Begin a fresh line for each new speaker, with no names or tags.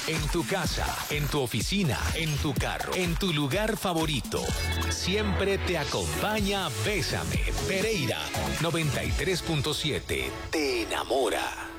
En tu casa, en tu oficina, en tu carro, en tu lugar favorito. Siempre te acompaña Bésame. Pereira 93.7. Te enamora.